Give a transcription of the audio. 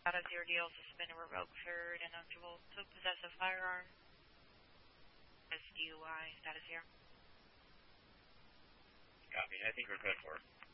Out of your deal, suspended, revoked, third, and eligible to possess a firearm. DUI status here. Copy. I think we're good for it.